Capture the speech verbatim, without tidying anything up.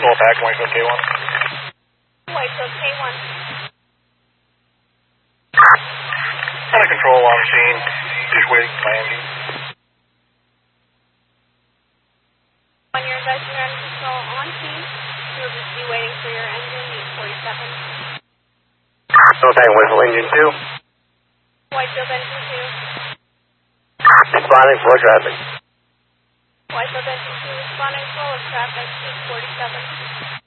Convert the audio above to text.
North Hack, Whiteville K one. Whiteville K one. Out of control on scene. Just waiting for landing. When you're advising ground control on scene, you'll just be waiting for your engine, eight forty-seven. North Hack, Whiteville Engine two. Whiteville Engine two. Responding for traffic. Whiteville Engine two responding full of traffic, eight forty-seven.